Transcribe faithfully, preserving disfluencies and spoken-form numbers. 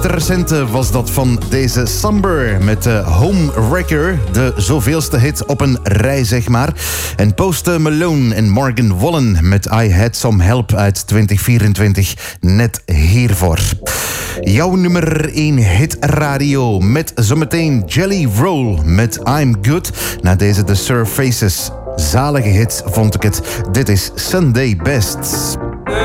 recente was dat van deze Somber met de Home Wrecker. De zoveelste hit op een rij, zeg maar. En Post Malone en Morgan Wallen met I Had Some Help uit twintig vierentwintig. Net hiervoor. Jouw nummer één hit radio met zometeen Jelly Roll met I'm Good. Na deze The Surfaces. Zalige hit vond ik het. Dit is Sunday Best.